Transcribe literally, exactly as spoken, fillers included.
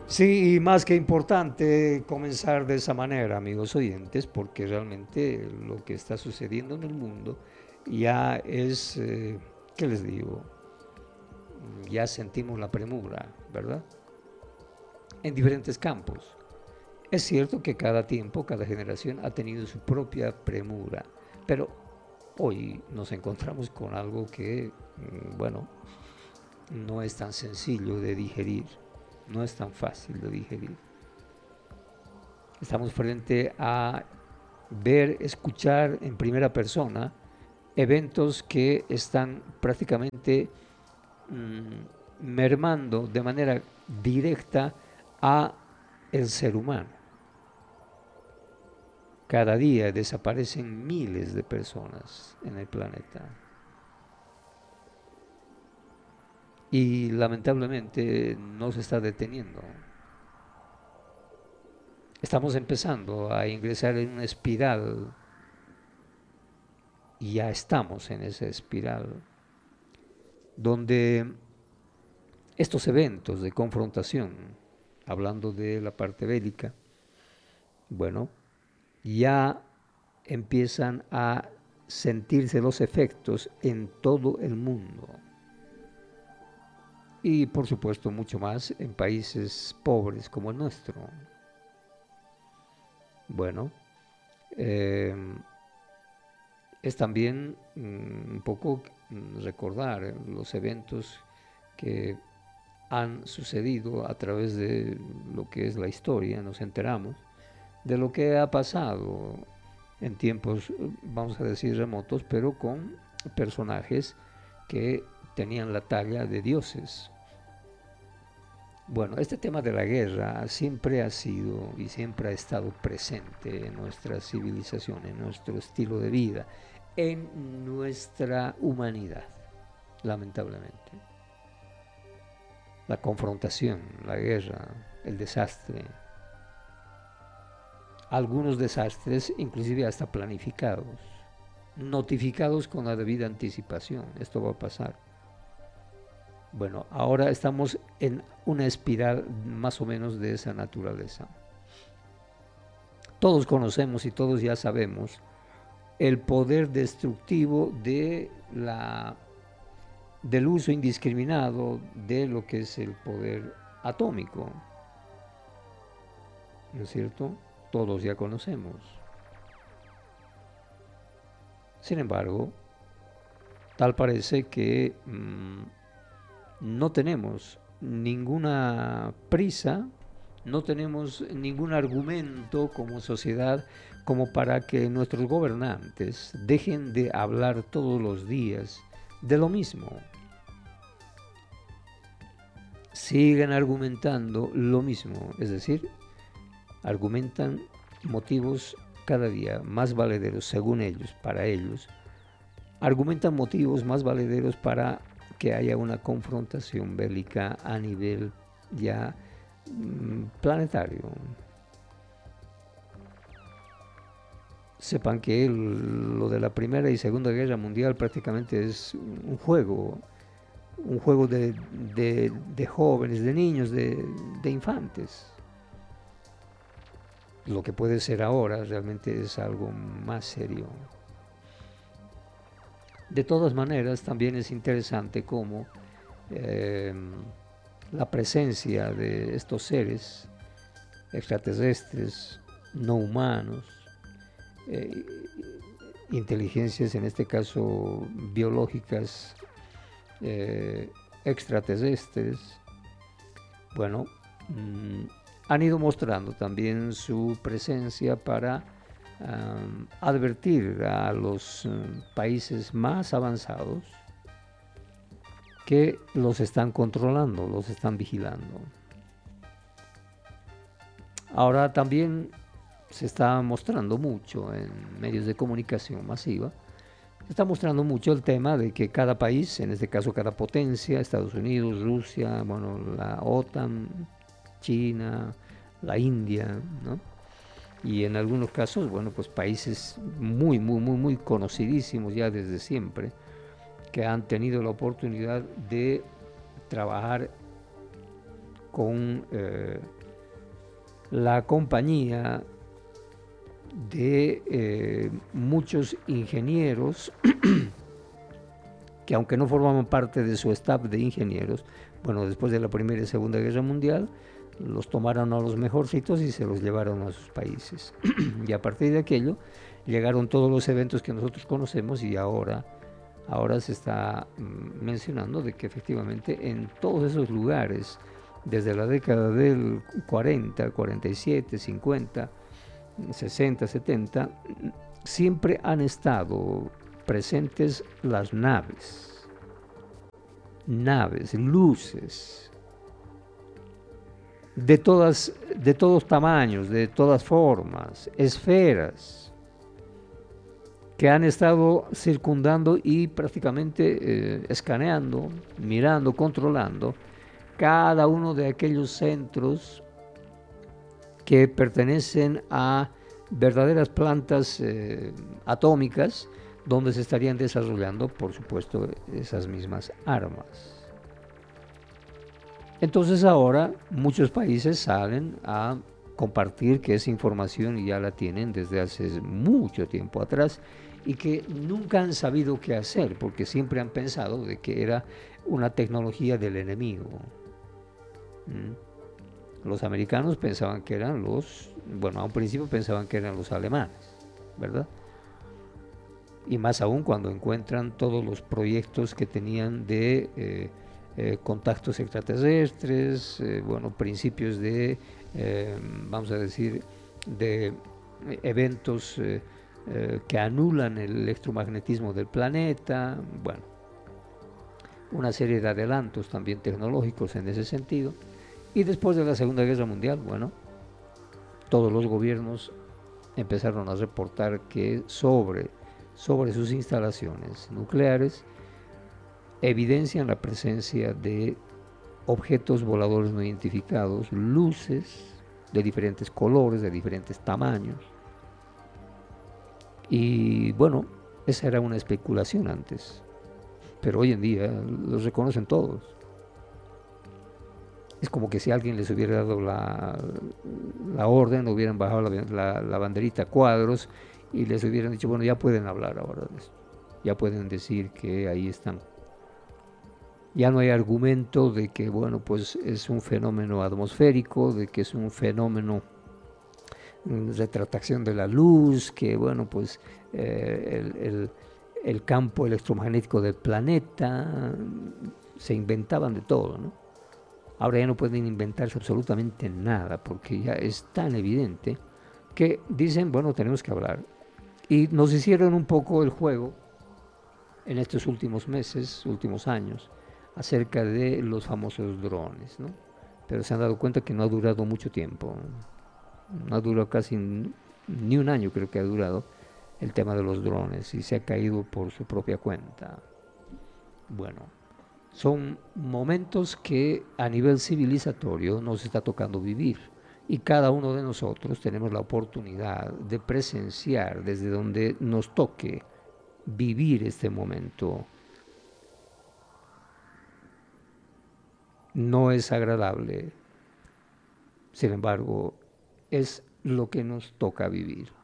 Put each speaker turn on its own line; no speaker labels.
Sí, y más que importante comenzar de esa manera, amigos oyentes, porque realmente lo que está sucediendo en el mundo ya es, eh, ¿qué les digo? Ya sentimos la premura, ¿verdad? En diferentes campos. Es cierto que cada tiempo, cada generación ha tenido su propia premura, pero hoy nos encontramos con algo que, mm, bueno, no es tan sencillo de digerir, no es tan fácil de digerir. Estamos frente a ver, escuchar en primera persona eventos que están prácticamente mm, mermando de manera directa a el ser humano. Cada día desaparecen miles de personas en el planeta y lamentablemente no se está deteniendo. Estamos empezando a ingresar en una espiral y ya estamos en esa espiral donde estos eventos de confrontación, hablando de la parte bélica, bueno, ya empiezan a sentirse los efectos en todo el mundo. Y por supuesto mucho más en países pobres como el nuestro. Bueno, eh, es también mm, un poco mm, recordar los eventos que han sucedido a través de lo que es la historia, nos enteramos de lo que ha pasado en tiempos, vamos a decir, remotos, pero con personajes que tenían la talla de dioses. Bueno, este tema de la guerra siempre ha sido y siempre ha estado presente en nuestra civilización, en nuestro estilo de vida, en nuestra humanidad, lamentablemente. La confrontación, la guerra, el desastre, algunos desastres inclusive hasta planificados, notificados con la debida anticipación. Esto va a pasar. Bueno, ahora estamos en una espiral más o menos de esa naturaleza. Todos conocemos y todos ya sabemos el poder destructivo de la, del uso indiscriminado de lo que es el poder atómico, ¿no es cierto? Todos ya conocemos. Sin embargo, tal parece que mmm, no tenemos ninguna prisa, no tenemos ningún argumento como sociedad como para que nuestros gobernantes dejen de hablar todos los días de lo mismo. Sigan argumentando lo mismo, es decir, argumentan motivos cada día más valederos según ellos, para ellos, argumentan motivos más valederos para que haya una confrontación bélica a nivel ya mmm, planetario. Sepan que el, lo de la Primera y Segunda Guerra Mundial prácticamente es un juego, un juego de, de, de jóvenes, de niños, de, de infantes. Lo que puede ser ahora realmente es algo más serio. De todas maneras, también es interesante cómo eh, la presencia de estos seres extraterrestres, no humanos, eh, inteligencias, en este caso biológicas, eh, extraterrestres, bueno, mmm, han ido mostrando también su presencia para um, advertir a los um, países más avanzados que los están controlando, los están vigilando. Ahora también se está mostrando mucho en medios de comunicación masiva, se está mostrando mucho el tema de que cada país, en este caso cada potencia, Estados Unidos, Rusia, bueno, la OTAN, China, la India, ¿no? Y en algunos casos, bueno, pues países muy, muy, muy, muy conocidísimos ya desde siempre, que han tenido la oportunidad de trabajar con eh, la compañía de eh, muchos ingenieros que, aunque no formaban parte de su staff de ingenieros, bueno, después de la Primera y Segunda Guerra Mundial, los tomaron a los mejorcitos y se los llevaron a sus países. Y a partir de aquello llegaron todos los eventos que nosotros conocemos, y ahora, ahora se está mm, mencionando de que efectivamente en todos esos lugares, desde la década del cuarenta, cuarenta y siete, cincuenta, sesenta, setenta, siempre han estado presentes las naves, naves, luces, de, todas, de todos tamaños, de todas formas, esferas, que han estado circundando y prácticamente eh, escaneando, mirando, controlando cada uno de aquellos centros que pertenecen a verdaderas plantas eh, atómicas, donde se estarían desarrollando, por supuesto, esas mismas armas. Entonces ahora muchos países salen a compartir que esa información ya la tienen desde hace mucho tiempo atrás y que nunca han sabido qué hacer, porque siempre han pensado de que era una tecnología del enemigo. ¿Mm? Los americanos pensaban que eran los, bueno, a un principio pensaban que eran los alemanes, ¿verdad? Y más aún cuando encuentran todos los proyectos que tenían de eh, eh, contactos extraterrestres, eh, bueno, principios de, eh, vamos a decir, de eventos eh, eh, que anulan el electromagnetismo del planeta, bueno, una serie de adelantos también tecnológicos en ese sentido. Y después de la Segunda Guerra Mundial, bueno, todos los gobiernos empezaron a reportar que sobre, sobre sus instalaciones nucleares evidencian la presencia de objetos voladores no identificados, luces de diferentes colores, de diferentes tamaños. Y bueno, esa era una especulación antes, pero hoy en día los reconocen todos. Es como que si alguien les hubiera dado la, la orden, hubieran bajado la, la, la banderita a cuadros y les hubieran dicho, bueno, ya pueden hablar ahora de esto, ya pueden decir que ahí están. Ya no hay argumento de que, bueno, pues es un fenómeno atmosférico, de que es un fenómeno de retractación de la luz, que, bueno, pues eh, el, el, el campo electromagnético del planeta, se inventaban de todo, ¿no? Ahora ya no pueden inventarse absolutamente nada, porque ya es tan evidente que dicen, bueno, tenemos que hablar. Y nos hicieron un poco el juego en estos últimos meses, últimos años, acerca de los famosos drones, ¿no? Pero se han dado cuenta que no ha durado mucho tiempo. No ha durado casi ni un año, creo que ha durado el tema de los drones, y se ha caído por su propia cuenta. Bueno, son momentos que a nivel civilizatorio nos está tocando vivir, y cada uno de nosotros tenemos la oportunidad de presenciar desde donde nos toque vivir este momento. No es agradable, sin embargo, es lo que nos toca vivir.